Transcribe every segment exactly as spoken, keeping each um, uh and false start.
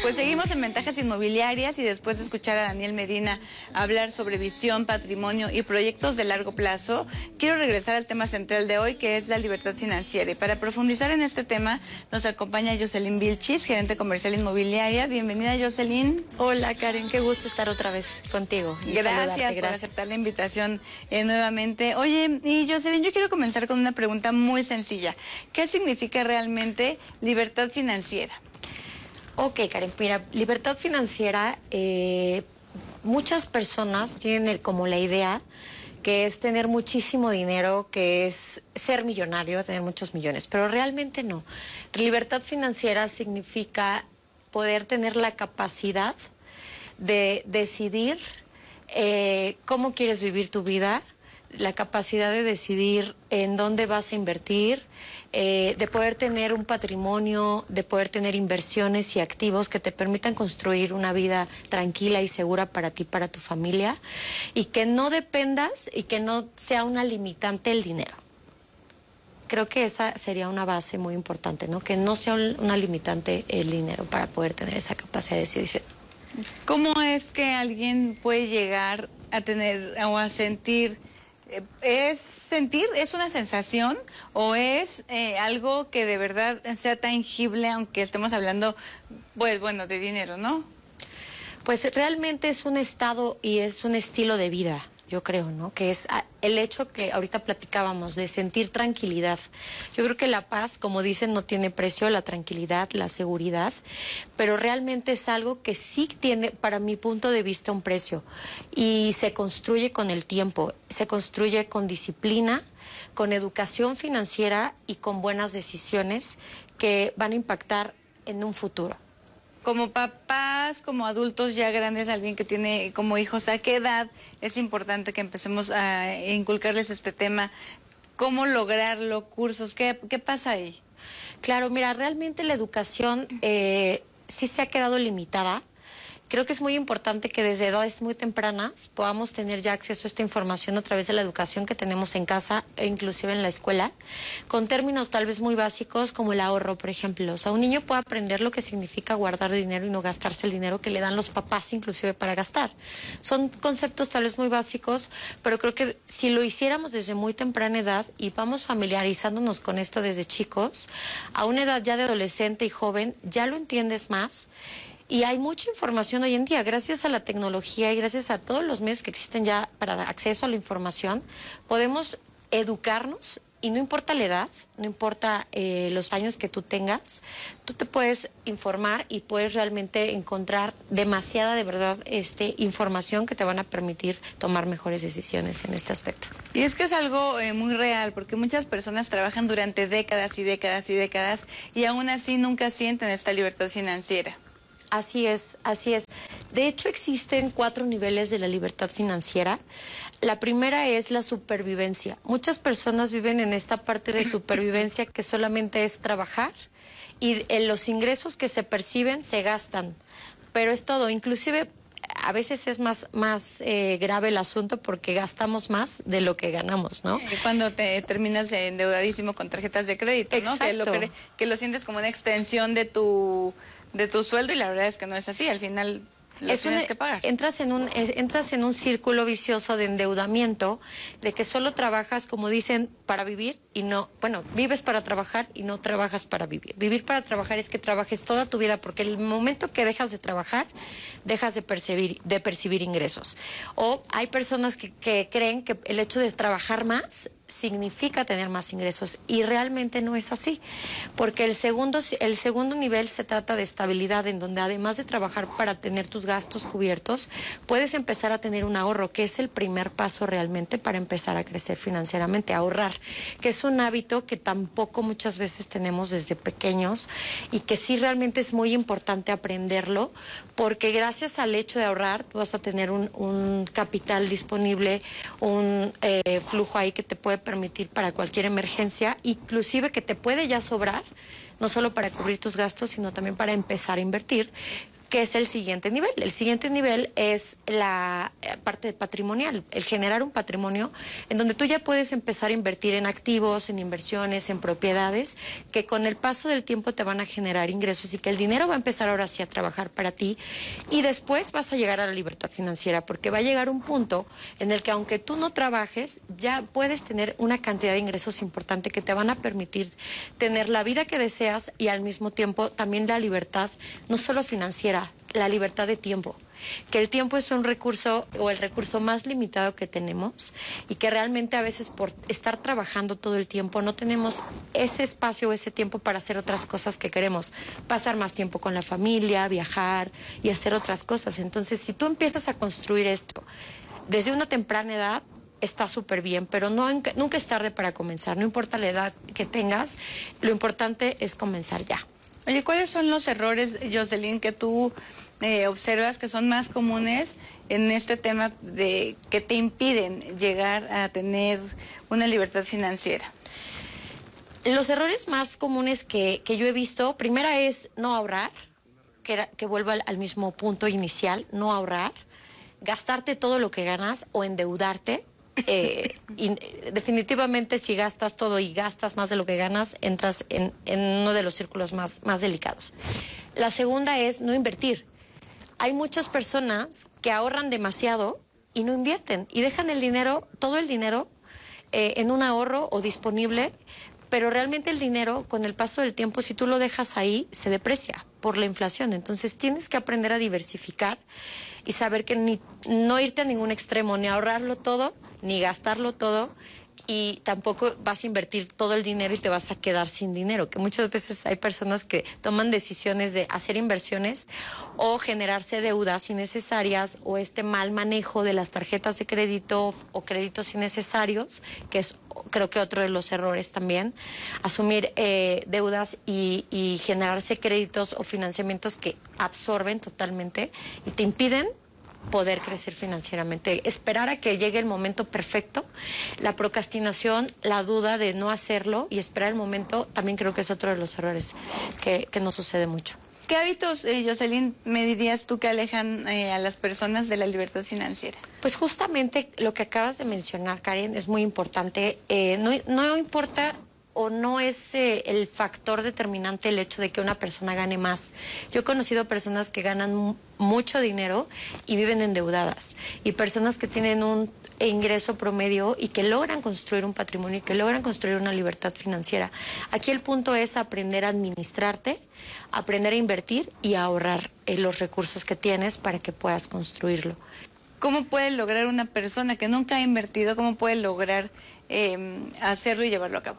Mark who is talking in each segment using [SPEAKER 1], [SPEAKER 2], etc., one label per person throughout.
[SPEAKER 1] Pues seguimos en Ventajas Inmobiliarias y después de escuchar a Daniel Medina hablar sobre visión, patrimonio y proyectos de largo plazo, quiero regresar al tema central de hoy, que es la libertad financiera. Y para profundizar en este tema nos acompaña Jocelyn Vilchis, gerente comercial inmobiliaria. Bienvenida, Jocelyn.
[SPEAKER 2] Hola, Karen, qué gusto estar otra vez contigo.
[SPEAKER 1] Y gracias, gracias por aceptar la invitación eh, nuevamente. Oye, y Jocelyn, yo quiero comenzar con una pregunta muy sencilla. ¿Qué significa realmente libertad financiera?
[SPEAKER 2] Ok, Karen, mira, libertad financiera, eh, muchas personas tienen el, como la idea que es tener muchísimo dinero, que es ser millonario, tener muchos millones, pero realmente no. Libertad financiera significa poder tener la capacidad de decidir eh, cómo quieres vivir tu vida, la capacidad de decidir en dónde vas a invertir, eh, de poder tener un patrimonio, de poder tener inversiones y activos que te permitan construir una vida tranquila y segura para ti, para tu familia, y que no dependas y que no sea una limitante el dinero. Creo que esa sería una base muy importante, ¿no? Que no sea una limitante el dinero para poder tener esa capacidad de decisión.
[SPEAKER 1] ¿Cómo es que alguien puede llegar a tener o a sentir? ¿Es sentir, es una sensación o es eh, algo que de verdad sea tangible, aunque estemos hablando, pues bueno, de dinero, ¿no?
[SPEAKER 2] Pues realmente es un estado y es un estilo de vida, yo creo, ¿no? Que es el hecho que ahorita platicábamos de sentir tranquilidad. Yo creo que la paz, como dicen, no tiene precio, la tranquilidad, la seguridad, pero realmente es algo que sí tiene, para mi punto de vista, un precio y se construye con el tiempo, se construye con disciplina, con educación financiera y con buenas decisiones que van a impactar en un futuro.
[SPEAKER 1] Como papás, como adultos ya grandes, alguien que tiene como hijos, ¿a qué edad es importante que empecemos a inculcarles este tema? ¿Cómo lograrlo? ¿Cursos? ¿Qué, qué pasa ahí?
[SPEAKER 2] Claro, mira, realmente la educación eh, sí se ha quedado limitada. Creo que es muy importante que desde edades muy tempranas podamos tener ya acceso a esta información a través de la educación que tenemos en casa e inclusive en la escuela, con términos tal vez muy básicos como el ahorro, por ejemplo. O sea, un niño puede aprender lo que significa guardar dinero y no gastarse el dinero que le dan los papás inclusive para gastar. Son conceptos tal vez muy básicos, pero creo que si lo hiciéramos desde muy temprana edad y vamos familiarizándonos con esto desde chicos, a una edad ya de adolescente y joven, ya lo entiendes más. Y hay mucha información hoy en día, gracias a la tecnología y gracias a todos los medios que existen ya para acceso a la información, podemos educarnos y no importa la edad, no importa eh, los años que tú tengas, tú te puedes informar y puedes realmente encontrar demasiada, de verdad, este, información que te van a permitir tomar mejores decisiones en este aspecto.
[SPEAKER 1] Y es que es algo eh, muy real, porque muchas personas trabajan durante décadas y décadas y décadas y aún así nunca sienten esta libertad financiera.
[SPEAKER 2] Así es, así es. De hecho, existen cuatro niveles de la libertad financiera. La primera es la supervivencia. Muchas personas viven en esta parte de supervivencia que solamente es trabajar y en los ingresos que se perciben se gastan. Pero es todo, inclusive a veces es más, más eh, grave el asunto porque gastamos más de lo que ganamos, ¿no?
[SPEAKER 1] Cuando te terminas endeudadísimo con tarjetas de crédito, ¿no? Que lo, que, que lo sientes como una extensión de tu... de tu sueldo y la verdad es que no es así, al final lo
[SPEAKER 2] es
[SPEAKER 1] tienes
[SPEAKER 2] un,
[SPEAKER 1] que pagar.
[SPEAKER 2] Entras en un entras en un círculo vicioso de endeudamiento, de que solo trabajas, como dicen, para vivir y no, bueno, vives para trabajar y no trabajas para vivir. Vivir para trabajar es que trabajes toda tu vida, porque el momento que dejas de trabajar, dejas de percibir, de percibir ingresos. O hay personas que, que creen que el hecho de trabajar más significa tener más ingresos y realmente no es así, porque el segundo, el segundo nivel se trata de estabilidad, en donde además de trabajar para tener tus gastos cubiertos, puedes empezar a tener un ahorro, que es el primer paso realmente para empezar a crecer financieramente, ahorrar, que es un hábito que tampoco muchas veces tenemos desde pequeños y que sí realmente es muy importante aprenderlo, porque gracias al hecho de ahorrar tú vas a tener un, un capital disponible, un eh, flujo ahí que te puede permitir para cualquier emergencia, inclusive que te puede ya sobrar, no solo para cubrir tus gastos, sino también para empezar a invertir, ¿Qué es el siguiente nivel? El siguiente nivel es la parte patrimonial, el generar un patrimonio en donde tú ya puedes empezar a invertir en activos, en inversiones, en propiedades, que con el paso del tiempo te van a generar ingresos y que el dinero va a empezar ahora sí a trabajar para ti y después vas a llegar a la libertad financiera porque va a llegar un punto en el que aunque tú no trabajes, ya puedes tener una cantidad de ingresos importante que te van a permitir tener la vida que deseas y al mismo tiempo también la libertad, no solo financiera, la libertad de tiempo, que el tiempo es un recurso o el recurso más limitado que tenemos y que realmente a veces por estar trabajando todo el tiempo no tenemos ese espacio o ese tiempo para hacer otras cosas que queremos, pasar más tiempo con la familia, viajar y hacer otras cosas. Entonces, si tú empiezas a construir esto desde una temprana edad, está súper bien, pero no, nunca es tarde para comenzar, no importa la edad que tengas, lo importante es comenzar ya.
[SPEAKER 1] Oye, ¿cuáles son los errores, Jocelyn, que tú eh, observas que son más comunes en este tema de que te impiden llegar a tener una libertad financiera?
[SPEAKER 2] Los errores más comunes que, que yo he visto, primera es no ahorrar, que, era, que vuelva al, al mismo punto inicial, no ahorrar, gastarte todo lo que ganas o endeudarte. Eh, y definitivamente si gastas todo y gastas más de lo que ganas, entras en, en uno de los círculos más, más delicados. La segunda es no invertir. Hay muchas personas que ahorran demasiado y no invierten y dejan el dinero, todo el dinero eh, en un ahorro o disponible, pero realmente el dinero con el paso del tiempo, si tú lo dejas ahí, se deprecia por la inflación. Entonces tienes que aprender a diversificar y saber que ni, no irte a ningún extremo, ni ahorrarlo todo, ni gastarlo todo, y tampoco vas a invertir todo el dinero y te vas a quedar sin dinero, que muchas veces hay personas que toman decisiones de hacer inversiones o generarse deudas innecesarias o este mal manejo de las tarjetas de crédito o créditos innecesarios, que es creo que otro de los errores también, asumir eh, deudas y, y generarse créditos o financiamientos que absorben totalmente y te impiden poder crecer financieramente, esperar a que llegue el momento perfecto, la procrastinación, la duda de no hacerlo y esperar el momento, también creo que es otro de los errores que, que nos sucede mucho.
[SPEAKER 1] ¿Qué hábitos, eh, Jocelyn, me dirías tú que alejan eh, a las personas de la libertad financiera?
[SPEAKER 2] Pues justamente lo que acabas de mencionar, Karen, es muy importante. Eh, no, no importa o no es eh, el factor determinante el hecho de que una persona gane más. Yo he conocido personas que ganan mucho dinero y viven endeudadas, y personas que tienen un ingreso promedio y que logran construir un patrimonio y que logran construir una libertad financiera. Aquí el punto es aprender a administrarte, aprender a invertir y a ahorrar eh, los recursos que tienes para que puedas construirlo.
[SPEAKER 1] ¿Cómo puede lograr una persona que nunca ha invertido, cómo puede lograr eh, hacerlo y llevarlo a cabo?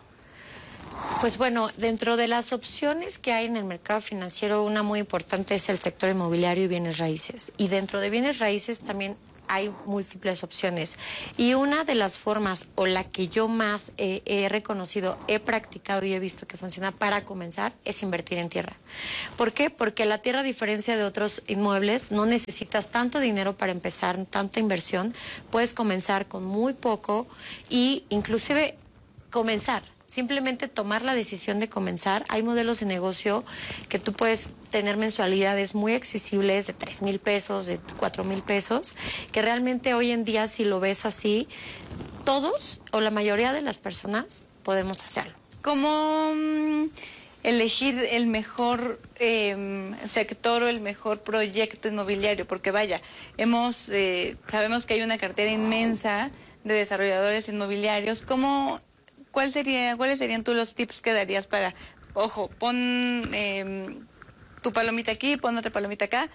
[SPEAKER 2] Pues bueno, dentro de las opciones que hay en el mercado financiero, una muy importante es el sector inmobiliario y bienes raíces. Y dentro de bienes raíces también hay múltiples opciones. Y una de las formas, o la que yo más eh, he reconocido, he practicado y he visto que funciona para comenzar, es invertir en tierra. ¿Por qué? Porque la tierra, a diferencia de otros inmuebles, no necesitas tanto dinero para empezar, tanta inversión. Puedes comenzar con muy poco y inclusive comenzar. Simplemente tomar la decisión de comenzar. Hay modelos de negocio que tú puedes tener mensualidades muy accesibles de tres mil pesos, de cuatro mil pesos, que realmente hoy en día, si lo ves así, todos o la mayoría de las personas podemos hacerlo.
[SPEAKER 1] ¿Cómo mm, elegir el mejor eh, sector o el mejor proyecto inmobiliario? Porque vaya, hemos eh, sabemos que hay una cartera inmensa de desarrolladores inmobiliarios. ¿Cómo ¿Cuál sería, ¿Cuáles serían tú los tips que darías para, ojo, pon eh, tu palomita aquí, pon otra palomita acá,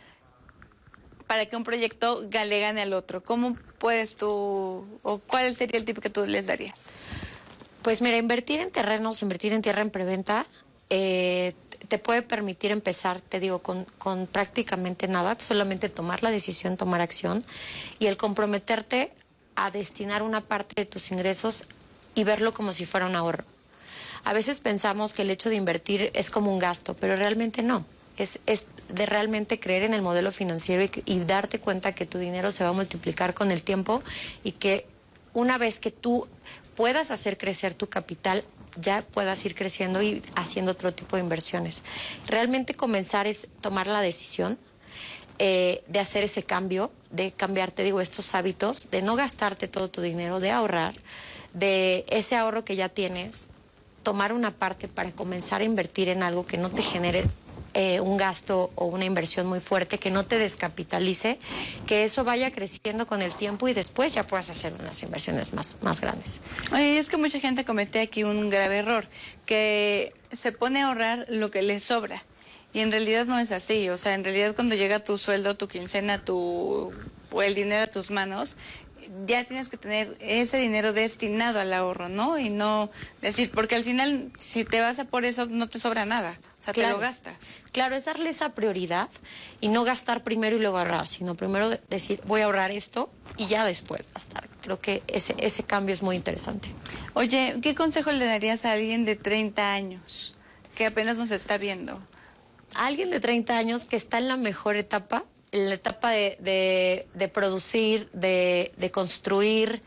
[SPEAKER 1] para que un proyecto le gane al otro? ¿Cómo puedes tú, o cuál sería el tip que tú les darías?
[SPEAKER 2] Pues mira, invertir en terrenos, invertir en tierra en preventa, eh, te puede permitir empezar, te digo, con, con prácticamente nada, solamente tomar la decisión, tomar acción y el comprometerte a destinar una parte de tus ingresos y verlo como si fuera un ahorro. A veces pensamos que el hecho de invertir es como un gasto, pero realmente no. Es, es de realmente creer en el modelo financiero y, y darte cuenta que tu dinero se va a multiplicar con el tiempo y que una vez que tú puedas hacer crecer tu capital, ya puedas ir creciendo y haciendo otro tipo de inversiones. Realmente comenzar es tomar la decisión, eh, de hacer ese cambio, de cambiarte, digo, estos hábitos, de no gastarte todo tu dinero, de ahorrar, de ese ahorro que ya tienes, tomar una parte para comenzar a invertir en algo que no te genere eh, un gasto o una inversión muy fuerte, que no te descapitalice, que eso vaya creciendo con el tiempo y después ya puedas hacer unas inversiones más, más grandes.
[SPEAKER 1] Oye, es que mucha gente comete aquí un grave error, que se pone a ahorrar lo que le sobra. Y en realidad no es así. O sea, en realidad cuando llega tu sueldo, tu quincena, tu o el dinero a tus manos, ya tienes que tener ese dinero destinado al ahorro, ¿no? Y no decir, porque al final, si te vas a por eso, no te sobra nada. O sea,
[SPEAKER 2] Claro.
[SPEAKER 1] te lo gastas.
[SPEAKER 2] Claro, es darle esa prioridad y no gastar primero y luego ahorrar, sino primero decir, voy a ahorrar esto y ya después gastar. Creo que ese, ese cambio es muy interesante.
[SPEAKER 1] Oye, ¿qué consejo le darías a alguien de treinta años que apenas nos está viendo?
[SPEAKER 2] A alguien de treinta años que está en la mejor etapa, en la etapa de, de, de producir, de, de construir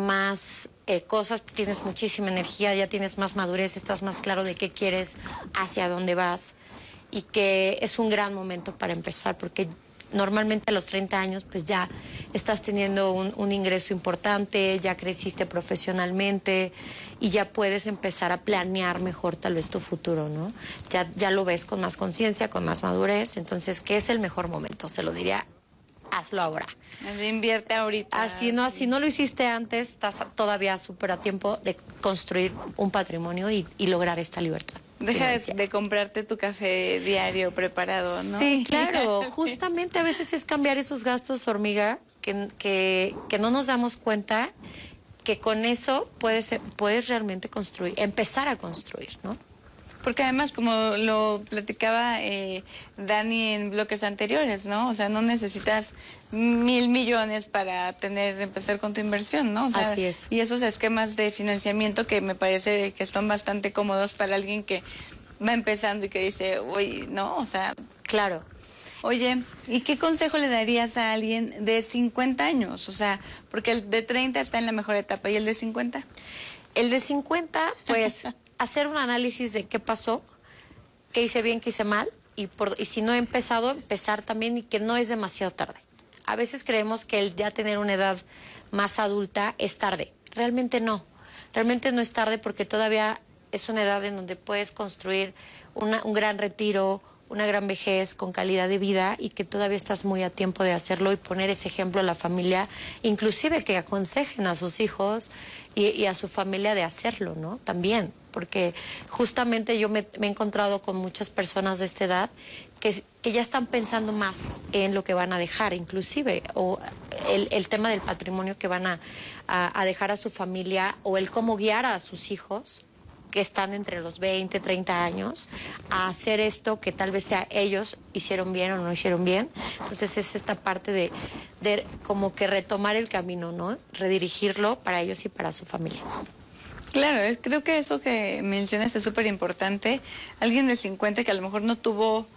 [SPEAKER 2] más eh, cosas, tienes muchísima energía, ya tienes más madurez, estás más claro de qué quieres, hacia dónde vas, y que es un gran momento para empezar, porque normalmente a los treinta años pues ya estás teniendo un, un ingreso importante, ya creciste profesionalmente y ya puedes empezar a planear mejor tal vez tu futuro, ¿no? Ya, ya lo ves con más conciencia, con más madurez, entonces, ¿qué es el mejor momento? Se lo diría, hazlo ahora.
[SPEAKER 1] Invierte ahorita.
[SPEAKER 2] Así no, si no lo hiciste antes, estás todavía súper a tiempo de construir un patrimonio y, y lograr esta libertad.
[SPEAKER 1] Deja de, de comprarte tu café diario preparado, ¿no?
[SPEAKER 2] Sí, claro. Justamente a veces es cambiar esos gastos, hormiga, que, que, que no nos damos cuenta que con eso puedes, puedes realmente construir, empezar a construir, ¿no?
[SPEAKER 1] Porque además, como lo platicaba eh, Dani en bloques anteriores, ¿no? O sea, no necesitas mil millones para tener empezar con tu inversión, ¿no? O sea,
[SPEAKER 2] así es.
[SPEAKER 1] Y esos esquemas de financiamiento que me parece que son bastante cómodos para alguien que va empezando y que dice, uy, no, o sea...
[SPEAKER 2] Claro.
[SPEAKER 1] Oye, ¿y qué consejo le darías a alguien de cincuenta años? O sea, porque el de treinta está en la mejor etapa, ¿y el de cincuenta?
[SPEAKER 2] El de cincuenta, pues... hacer un análisis de qué pasó, qué hice bien, qué hice mal, y, por, y si no he empezado, empezar también y que no es demasiado tarde. A veces creemos que el ya tener una edad más adulta es tarde. Realmente no. Realmente no es tarde porque todavía es una edad en donde puedes construir una, un gran retiro, una gran vejez con calidad de vida y que todavía estás muy a tiempo de hacerlo y poner ese ejemplo a la familia, inclusive que aconsejen a sus hijos y, y a su familia de hacerlo, ¿no? También, porque justamente yo me, me he encontrado con muchas personas de esta edad que, que ya están pensando más en lo que van a dejar, inclusive, o el, el tema del patrimonio que van a, a, a dejar a su familia, o el cómo guiar a sus hijos que están entre los veinte, treinta años, a hacer esto que tal vez sea ellos hicieron bien o no hicieron bien. Entonces es esta parte de, de como que retomar el camino, ¿no? Redirigirlo para ellos y para su familia.
[SPEAKER 1] Claro, es, creo que eso que mencionas es súper importante. Alguien de cincuenta que a lo mejor no tuvo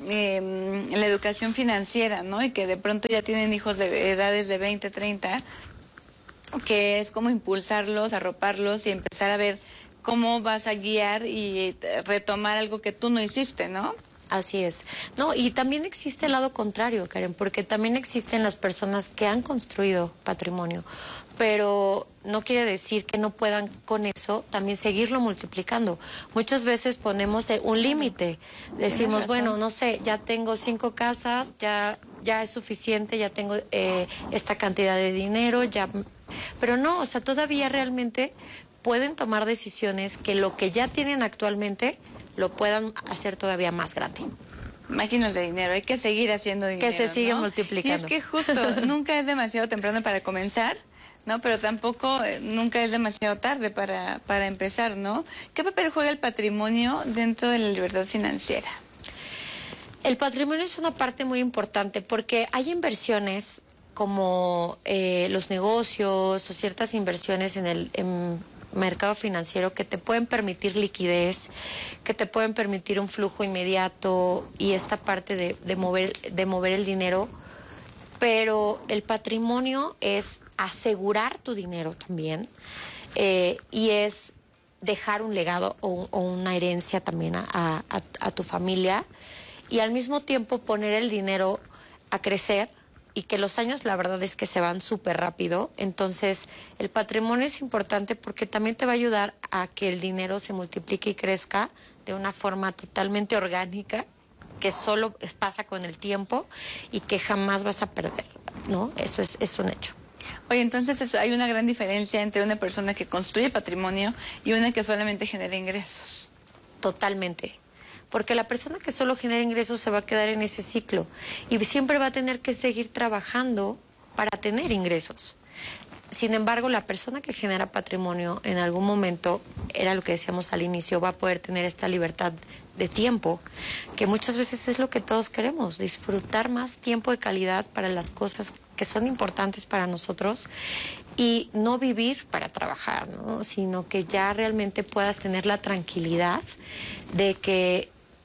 [SPEAKER 1] eh, la educación financiera, ¿no? Y que de pronto ya tienen hijos de edades de veinte, treinta, que es como impulsarlos, arroparlos y empezar a ver cómo vas a guiar y retomar algo que tú no hiciste, ¿no?
[SPEAKER 2] Así es. No, y también existe el lado contrario, Karen, porque también existen las personas que han construido patrimonio, pero no quiere decir que no puedan con eso también seguirlo multiplicando. Muchas veces ponemos un límite, decimos, bueno, no sé, ya tengo cinco casas, ya, ya es suficiente, ya tengo eh, esta cantidad de dinero, ya... Pero no, o sea, todavía realmente pueden tomar decisiones que lo que ya tienen actualmente lo puedan hacer todavía más grande.
[SPEAKER 1] Máquinas de dinero, hay que seguir haciendo dinero,
[SPEAKER 2] que se sigue
[SPEAKER 1] ¿no?
[SPEAKER 2] multiplicando.
[SPEAKER 1] Y es que justo, nunca es demasiado temprano para comenzar, ¿no? Pero tampoco eh, nunca es demasiado tarde para, para empezar, ¿no? ¿Qué papel juega el patrimonio dentro de la libertad financiera?
[SPEAKER 2] El patrimonio es una parte muy importante porque hay inversiones como eh, los negocios o ciertas inversiones en el en mercado financiero que te pueden permitir liquidez, que te pueden permitir un flujo inmediato y esta parte de, de mover de mover el dinero, pero el patrimonio es asegurar tu dinero también eh, y es dejar un legado o, o una herencia también a, a, a tu familia y al mismo tiempo poner el dinero a crecer y que los años la verdad es que se van súper rápido. Entonces el patrimonio es importante porque también te va a ayudar a que el dinero se multiplique y crezca de una forma totalmente orgánica, que solo pasa con el tiempo y que jamás vas a perder, ¿no? Eso es, es un hecho.
[SPEAKER 1] Oye, entonces eso, hay una gran diferencia entre una persona que construye patrimonio y una que solamente genera ingresos.
[SPEAKER 2] Totalmente. Porque la persona que solo genera ingresos se va a quedar en ese ciclo y siempre va a tener que seguir trabajando para tener ingresos. Sin embargo, la persona que genera patrimonio en algún momento, era lo que decíamos al inicio, va a poder tener esta libertad de tiempo, que muchas veces es lo que todos queremos, disfrutar más tiempo de calidad para las cosas que son importantes para nosotros y no vivir para trabajar, ¿no? Sino que ya realmente puedas tener la tranquilidad de que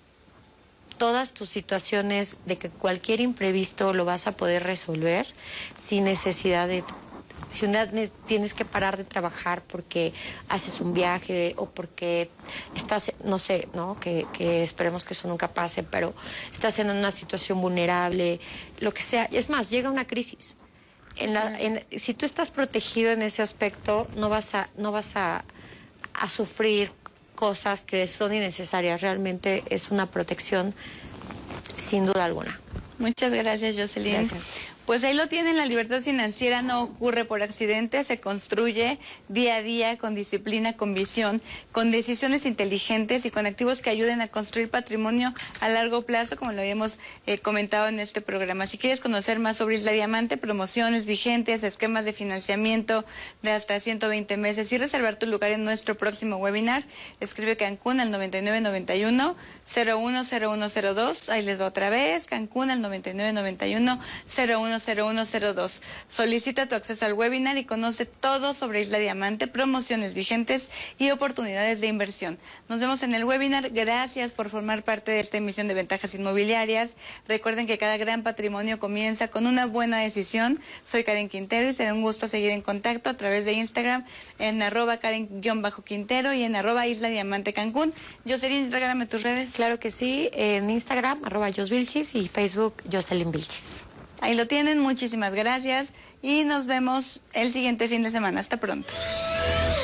[SPEAKER 2] todas tus situaciones, de que cualquier imprevisto lo vas a poder resolver sin necesidad de... Si un día tienes que parar de trabajar porque haces un viaje o porque estás, no sé, ¿no? Que, que esperemos que eso nunca pase, pero estás en una situación vulnerable, lo que sea. Es más, llega una crisis. En la, en, si tú estás protegido en ese aspecto, no vas a, no vas a, a sufrir cosas que son innecesarias. Realmente es una protección sin duda alguna.
[SPEAKER 1] Muchas gracias, Jocelyn.
[SPEAKER 2] Gracias.
[SPEAKER 1] Pues ahí lo tienen, la libertad financiera no ocurre por accidente, se construye día a día con disciplina, con visión, con decisiones inteligentes y con activos que ayuden a construir patrimonio a largo plazo, como lo habíamos eh, comentado en este programa. Si quieres conocer más sobre Isla Diamante, promociones vigentes, esquemas de financiamiento de hasta ciento veinte meses y reservar tu lugar en nuestro próximo webinar, escribe Cancún al noventa y nueve noventa y uno cero uno cero uno cero dos, ahí les va otra vez, Cancún al noventa y nueve noventa y uno cero uno cero uno cero dos. Solicita tu acceso al webinar y conoce todo sobre Isla Diamante, promociones vigentes y oportunidades de inversión. Nos vemos en el webinar. Gracias por formar parte de esta emisión de Ventajas Inmobiliarias. Recuerden que cada gran patrimonio comienza con una buena decisión. Soy Karen Quintero y será un gusto seguir en contacto a través de Instagram en arroba Karen-Quintero y en arroba Isla Diamante Cancún. Jocelyn, regálame tus redes.
[SPEAKER 2] Claro que sí, en Instagram, arroba Jos Vilchis y Facebook, Jocelyn Vilchis.
[SPEAKER 1] Ahí lo tienen, muchísimas gracias y nos vemos el siguiente fin de semana. Hasta pronto.